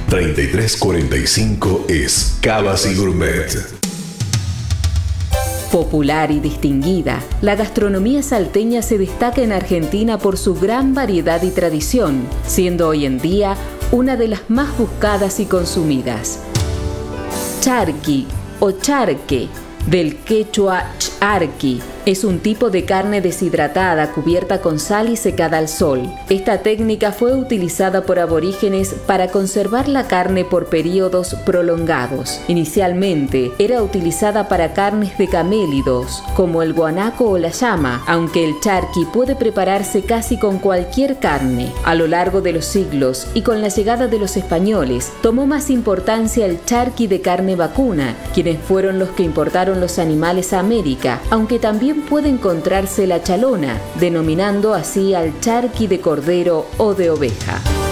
3345 es Cavas y Gourmet. Popular y distinguida, la gastronomía salteña se destaca en Argentina por su gran variedad y tradición, siendo hoy en día una de las más buscadas y consumidas. Charqui o charque, del quechua charqui, es un tipo de carne deshidratada cubierta con sal y secada al sol. Esta técnica fue utilizada por aborígenes para conservar la carne por periodos prolongados. Inicialmente era utilizada para carnes de camélidos, como el guanaco o la llama, aunque el charqui puede prepararse casi con cualquier carne. A lo largo de los siglos y con la llegada de los españoles, tomó más importancia el charqui de carne vacuna, quienes fueron los que importaron los animales a América, aunque también puede encontrarse la chalona, denominando así al charqui de cordero o de oveja.